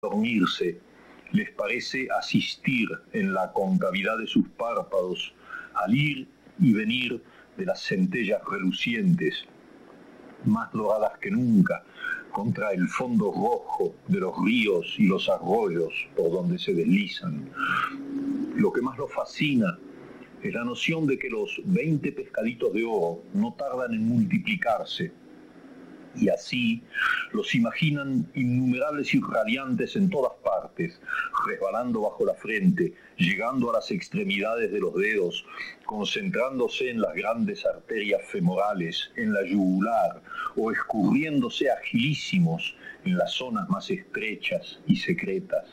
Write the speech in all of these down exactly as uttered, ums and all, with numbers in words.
dormirse, les parece asistir en la concavidad de sus párpados al ir y venir de las centellas relucientes, más doradas que nunca, contra el fondo rojo de los ríos y los arroyos por donde se deslizan. Lo que más los fascina es la noción de que los veinte pescaditos de oro no tardan en multiplicarse, y así los imaginan innumerables y radiantes en todas partes, resbalando bajo la frente, llegando a las extremidades de los dedos, concentrándose en las grandes arterias femorales, en la yugular, o escurriéndose agilísimos en las zonas más estrechas y secretas.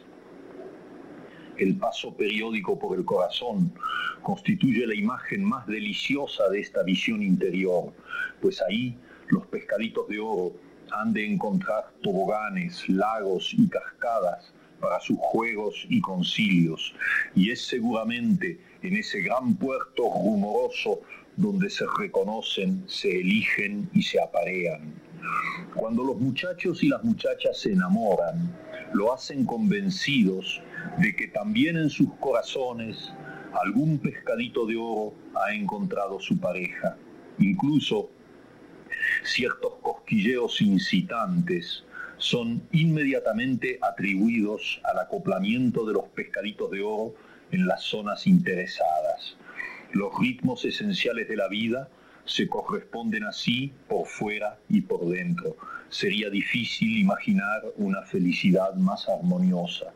El paso periódico por el corazón constituye la imagen más deliciosa de esta visión interior, pues ahí los pescaditos de oro han de encontrar toboganes, lagos y cascadas para sus juegos y concilios, y es seguramente en ese gran puerto rumoroso donde se reconocen, se eligen y se aparean. Cuando los muchachos y las muchachas se enamoran, lo hacen convencidos de que también en sus corazones algún pescadito de oro ha encontrado su pareja. Incluso ciertos cosquilleos incitantes son inmediatamente atribuidos al acoplamiento de los pescaditos de oro en las zonas interesadas. Los ritmos esenciales de la vida se corresponden así por fuera y por dentro. Sería difícil imaginar una felicidad más armoniosa.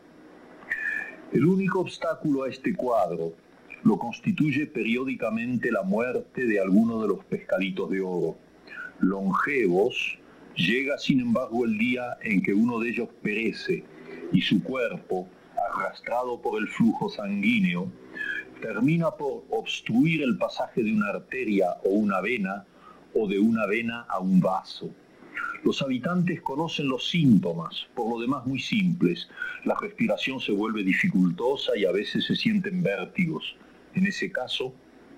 El único obstáculo a este cuadro lo constituye periódicamente la muerte de alguno de los pescaditos de oro. Longevos, llega sin embargo el día en que uno de ellos perece y su cuerpo, arrastrado por el flujo sanguíneo, termina por obstruir el pasaje de una arteria o una vena, o de una vena a un vaso. Los habitantes conocen los síntomas, por lo demás muy simples. La respiración se vuelve dificultosa y a veces se sienten vértigos. En ese caso,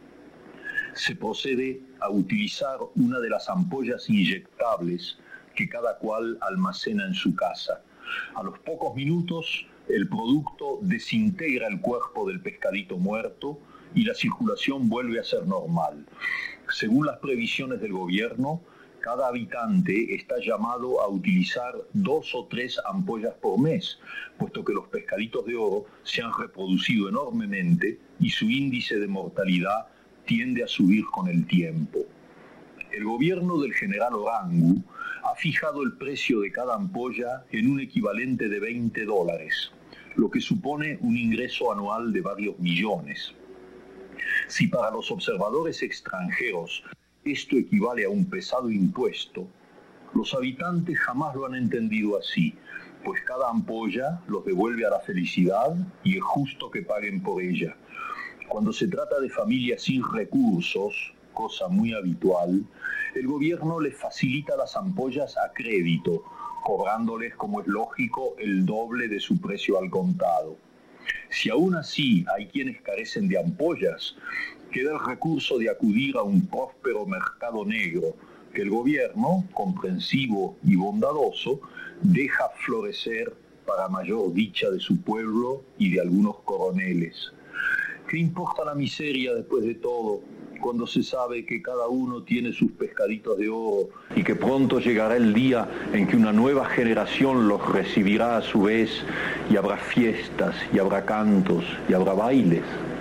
se procede a utilizar una de las ampollas inyectables que cada cual almacena en su casa. A los pocos minutos, el producto desintegra el cuerpo del pescadito muerto y la circulación vuelve a ser normal. Según las previsiones del gobierno, cada habitante está llamado a utilizar dos o tres ampollas por mes, puesto que los pescaditos de oro se han reproducido enormemente y su índice de mortalidad tiende a subir con el tiempo. El gobierno del general Orangu ha fijado el precio de cada ampolla en un equivalente de veinte dólares, lo que supone un ingreso anual de varios millones. Si para los observadores extranjeros esto equivale a un pesado impuesto, los habitantes jamás lo han entendido así, pues cada ampolla los devuelve a la felicidad y es justo que paguen por ella. Cuando se trata de familias sin recursos, cosa muy habitual, el gobierno les facilita las ampollas a crédito, cobrándoles, como es lógico, el doble de su precio al contado. Si aún así hay quienes carecen de ampollas, queda el recurso de acudir a un próspero mercado negro que el gobierno, comprensivo y bondadoso, deja florecer para mayor dicha de su pueblo y de algunos coroneles. ¿Qué importa la miseria después de todo, cuando se sabe que cada uno tiene sus pescaditos de oro y que pronto llegará el día en que una nueva generación los recibirá a su vez y habrá fiestas y habrá cantos y habrá bailes?